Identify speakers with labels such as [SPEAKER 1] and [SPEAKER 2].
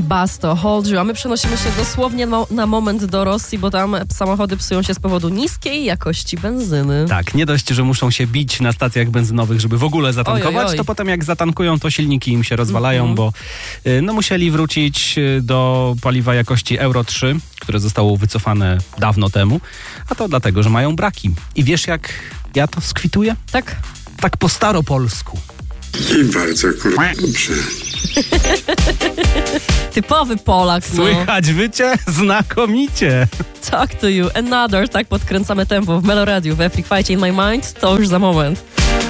[SPEAKER 1] Basto, Hold You, a my przenosimy się dosłownie na moment do Rosji, bo tam samochody psują się z powodu niskiej jakości benzyny.
[SPEAKER 2] Tak, nie dość, że muszą się bić na stacjach benzynowych, żeby w ogóle zatankować, to potem jak zatankują, to silniki im się rozwalają, bo musieli wrócić do paliwa jakości Euro 3, które zostało wycofane dawno temu, a to dlatego, że mają braki. I wiesz, jak ja to skwituję?
[SPEAKER 1] Tak?
[SPEAKER 2] Tak po staropolsku.
[SPEAKER 3] I bardzo dobrze.
[SPEAKER 1] Typowy Polak, no.
[SPEAKER 2] Słychać wycie? Znakomicie.
[SPEAKER 1] Talk to you, another, tak podkręcamy tempo w Meloradiu, w Epic Fight in My Mind, to już za moment.